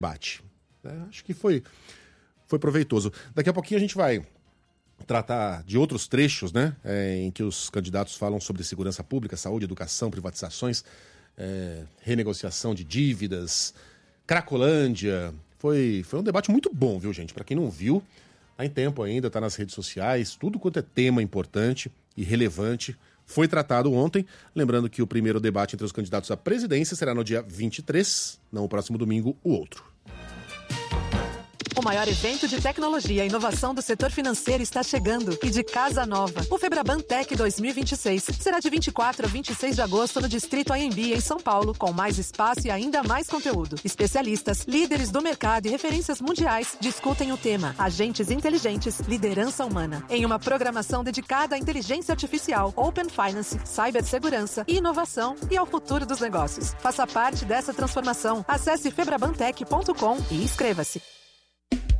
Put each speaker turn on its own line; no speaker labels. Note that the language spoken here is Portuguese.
debate. Acho que foi proveitoso. Daqui a pouquinho a gente vai tratar de outros trechos, né, em que os candidatos falam sobre segurança pública, saúde, educação, privatizações, renegociação de dívidas, Cracolândia. Foi um debate muito bom, viu, gente? Para quem não viu, tá em tempo ainda, tá nas redes sociais, tudo quanto é tema importante e relevante foi tratado ontem. Lembrando que o primeiro debate entre os candidatos à presidência será no dia 23, não o próximo domingo, o outro.
O maior evento de tecnologia e inovação do setor financeiro está chegando e de casa nova. O Febraban Tech 2026 será de 24 a 26 de agosto no Distrito AMB, em São Paulo, com mais espaço e ainda mais conteúdo. Especialistas, líderes do mercado e referências mundiais discutem o tema Agentes Inteligentes, Liderança Humana, em uma programação dedicada à inteligência artificial, Open Finance, cibersegurança e inovação e ao futuro dos negócios. Faça parte dessa transformação. Acesse febrabantech.com e inscreva-se.